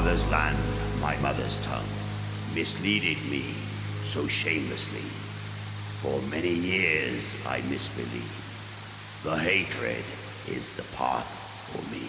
father's land, my mother's tongue, misleading me so shamelessly. For many years I misbelieved. The hatred is the path for me.